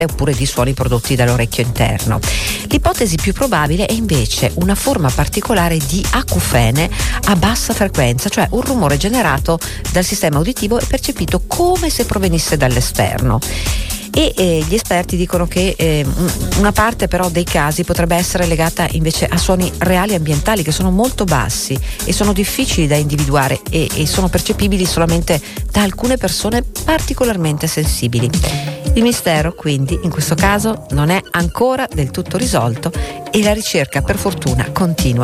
oppure di suoni prodotti dall'orecchio interno. L'ipotesi più probabile è invece una forma particolare di acufene a bassa frequenza, cioè un rumore generato dal sistema uditivo e percepito come se provenisse dall'esterno. E gli esperti dicono che una parte però dei casi potrebbe essere legata invece a suoni reali ambientali che sono molto bassi e sono difficili da individuare e sono percepibili solamente da alcune persone particolarmente sensibili. Il mistero quindi in questo caso non è ancora del tutto risolto e la ricerca per fortuna continua.